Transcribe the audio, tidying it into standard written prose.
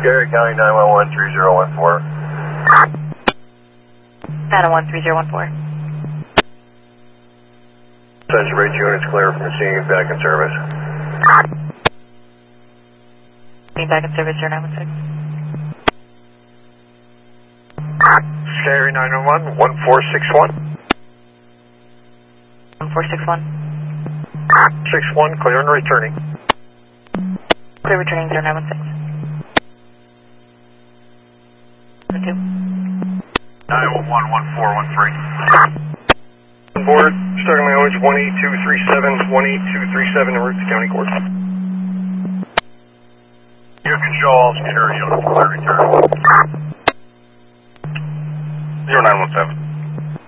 Garrett County 911-3014. 911-3014. Central Bridge units clear from the scene, back in service. Being back in service, 0916. Gary 911, 1461. 1461. 61, clear and returning. Clear returning, 0916. 2. 911-1413. Board, starting language 18237, 18237 in route to County Court. You control all security units, clear return. 0917.